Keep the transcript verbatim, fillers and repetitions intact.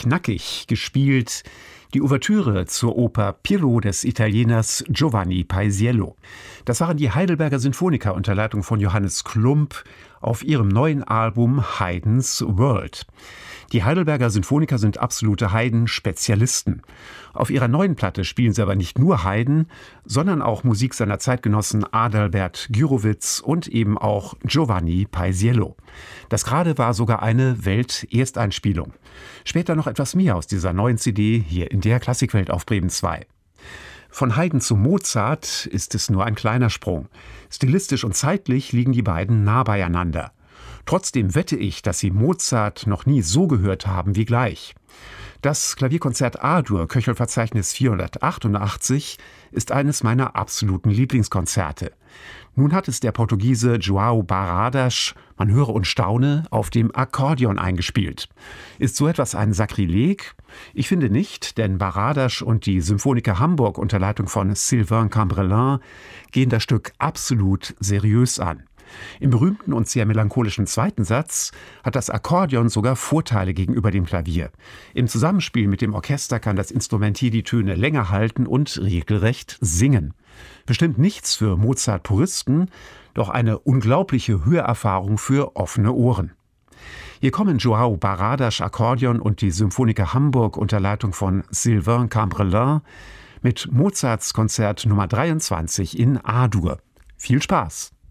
knackig gespielt die Ouvertüre zur Oper Pirro des Italieners Giovanni Paisiello. Das waren die Heidelberger Sinfoniker unter Leitung von Johannes Klumpp auf ihrem neuen Album Haydn's World. Die Heidelberger Sinfoniker sind absolute Haydn-Spezialisten. Auf ihrer neuen Platte spielen sie aber nicht nur Haydn, sondern auch Musik seiner Zeitgenossen Adalbert Gyrowitz und eben auch Giovanni Paisiello. Das gerade war sogar eine Weltersteinspielung. Später noch etwas mehr aus dieser neuen C D hier in der Klassikwelt auf Bremen zwei. Von Haydn zu Mozart ist es nur ein kleiner Sprung. Stilistisch und zeitlich liegen die beiden nah beieinander. Trotzdem wette ich, dass Sie Mozart noch nie so gehört haben wie gleich. Das Klavierkonzert A-Dur, Köchelverzeichnis vierhundertachtundachtzig, ist eines meiner absoluten Lieblingskonzerte. Nun hat es der Portugiese João Barradas, man höre und staune, auf dem Akkordeon eingespielt. Ist so etwas ein Sakrileg? Ich finde nicht, denn Barradas und die Symphoniker Hamburg unter Leitung von Sylvain Cambrelin gehen das Stück absolut seriös an. Im berühmten und sehr melancholischen zweiten Satz hat das Akkordeon sogar Vorteile gegenüber dem Klavier. Im Zusammenspiel mit dem Orchester kann das Instrument hier die Töne länger halten und regelrecht singen. Bestimmt nichts für Mozart-Puristen, doch eine unglaubliche Hörerfahrung für offene Ohren. Hier kommen João Barradas Akkordeon und die Symphoniker Hamburg unter Leitung von Sylvain Cambrelin mit Mozarts Konzert Nummer dreiundzwanzig in A-Dur. Viel Spaß!